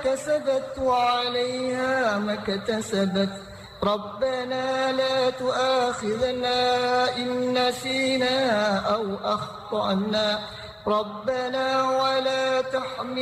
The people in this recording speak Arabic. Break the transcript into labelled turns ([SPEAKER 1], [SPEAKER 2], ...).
[SPEAKER 1] كسبت وعليها ما اكتسبت ربنا لا تؤاخذنا إن نسينا أو أخطأنا ربنا ولا تحمل